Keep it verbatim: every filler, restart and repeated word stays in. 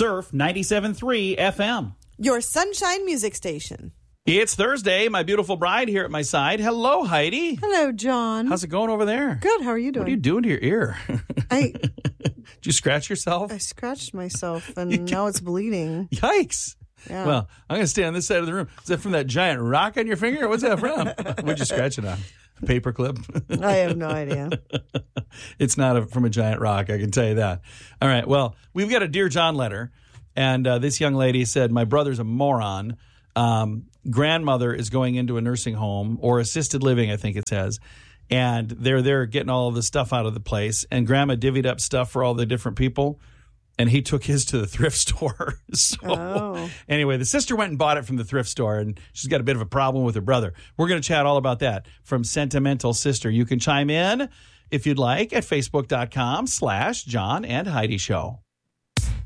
Surf ninety-seven point three F M. Your Sunshine Music Station. It's Thursday. My beautiful bride here at my side. Hello, Heidi. Hello, John. How's it going over there? Good. How are you doing? What are you doing to your ear? I Did you scratch yourself? I scratched myself, and now it's bleeding. Yikes. Yeah. Well, I'm going to stay on this side of the room. Is that from that giant rock on your finger, or what's that from? What'd you scratch it on? A paperclip? I have no idea. It's not a, from a giant rock, I can tell you that. All right. Well, we've got a Dear John letter, and uh, this young lady said, my brother's a moron. Um, grandmother is going into a nursing home or assisted living, I think it says. And they're there getting all of the stuff out of the place. And grandma divvied up stuff for all the different people. And he took his to the thrift store. so Oh. Anyway, the sister went and bought it from the thrift store. And she's got a bit of a problem with her brother. We're going to chat all about that from Sentimental Sister. You can chime in if you'd like at facebook.com slash John and Heidi Show.